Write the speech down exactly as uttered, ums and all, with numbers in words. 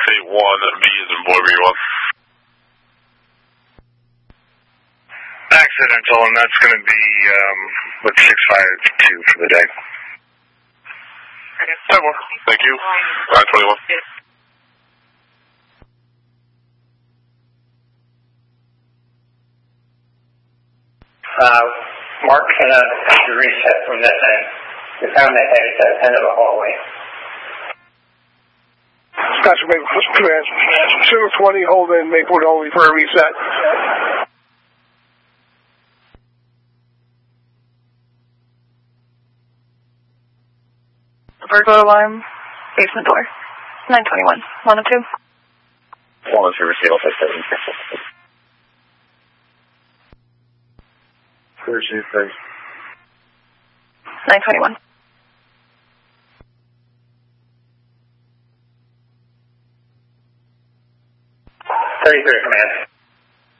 eight one, B is in boy, B one. Accidental, and that's going to be um, with six five two for the day. Thank you. nine twenty-one. Uh, Mark, can I have to reset from that end? We found that head at the end of the hallway. Special Maplewood Command. Single twenty, hold in Maplewood only for a reset. Burglar alarm, basement door. nine twenty-one. one oh two. one oh two, receive all six seven. Receive, thanks. nine twenty-one. thirty-three, command.